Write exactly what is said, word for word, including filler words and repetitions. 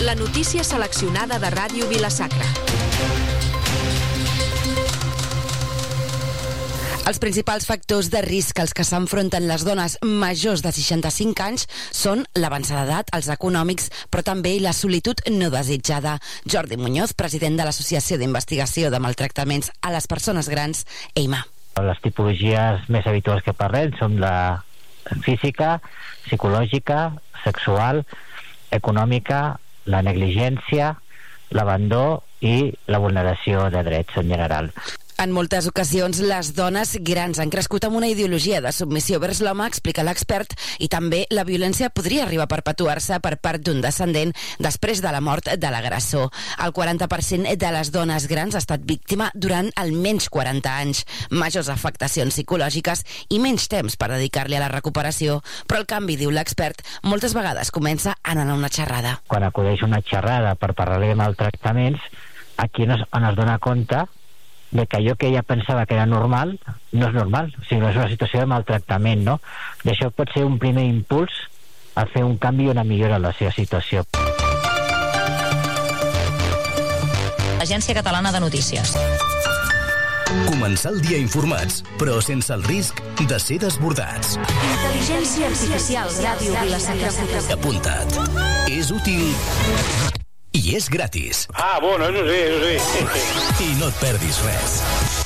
La notícia seleccionada de Ràdio Vila-sacra. Els principals factors de risc als que s'enfronten les dones majors de seixanta-cinc anys són l'avançada d'edat, els econòmics, però també la solitud no desitjada. Jordi Muñoz, president de l'Associació d'Investigació de Maltractaments a les Persones Grans, EIMA. Les tipologies més habituals que parlem són la física, psicològica, sexual, econòmica, la negligència, l'abandó i la vulneració de drets en general. En moltes ocasions, les dones grans han crescut amb una ideologia de submissió vers l'home, explica l'expert, i també la violència podria arribar a perpetuar-se per part d'un descendent després de la mort de l'agressor. El quaranta per cent de les dones grans ha estat víctima durant almenys quaranta anys, majors afectacions psicològiques i menys temps per dedicar-li a la recuperació. Però el canvi, diu l'expert, moltes vegades comença anant a una xerrada. Quan acudeix una xerrada per parlar de maltractaments, aquí on es, on es dona compte de que allò que ella pensava que era normal no és normal, sinó és una situació de maltractament, no? I això pot ser un primer impuls a fer un canvi i una millora en la seva situació. Agència Catalana de Notícies. Començar el dia informats, però sense el risc de ser desbordats. Intel·ligència artificial, Ràdio Vila-sacra. Apunta't. És útil i és gratis. Ah, bueno, eso sí, eso sí. I no et perdis res.